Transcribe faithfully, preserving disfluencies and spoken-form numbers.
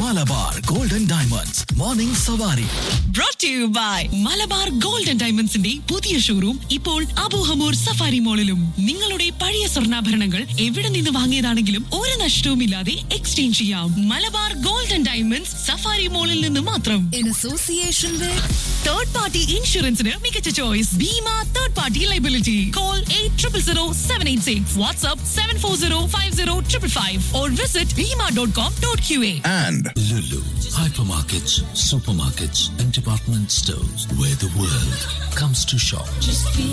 Malabar golden diamonds morning സവാരി. Brought to you by Malabar golden ഡയമണ്ട്സിന്റെ പുതിയ showroom ഇപ്പോൾ അബൂഹമൂർ സഫാരി മോളിലും. നിങ്ങളുടെ പഴയ സ്വർണ്ണാഭരണങ്ങൾ എവിടെ നിന്ന് വാങ്ങിയതാണെങ്കിലും ഒരു നഷ്ടവുമില്ലാതെ എക്സ്ചേഞ്ച് ചെയ്യാം. മലബാർ ഗോൾഡൻ ഡയമണ്ട്സ് സഫാരി മോളിൽ നിന്ന് മാത്രം. In association with third party ഇൻഷുറൻസിന് മികച്ച choice Bhima third party liability. Call eight triple zero seven eight six, WhatsApp seven four zero five zero triple five or visit bima dot com dot q a. And Lulu, hypermarkets, supermarkets, and department stores where the world comes to shop.